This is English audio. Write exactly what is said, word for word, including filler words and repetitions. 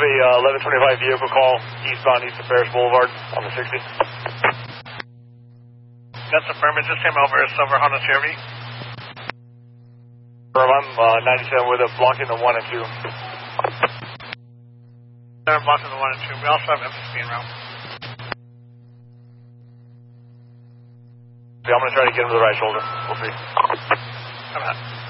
a uh, eleven twenty-five vehicle call eastbound east of Ferris Boulevard on the sixty. That's affirmative. Just came over a silver Honda C R V. I'm uh, ninety-seven with it, blocking the one and two. They're blocking the one and two. We also have F S B en route. Yeah, I'm going to try to get him to the right shoulder. We'll see. Come on.